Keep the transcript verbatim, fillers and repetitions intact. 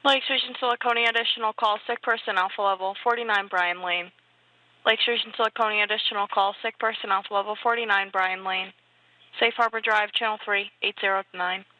Lakes Region Siliconia additional call, sick person alpha level forty-nine Bryan Lane. Lakes Region Siliconia additional call, sick person alpha level forty-nine Bryan Lane. Safe Harbor Drive, Channel three, eight zero nine.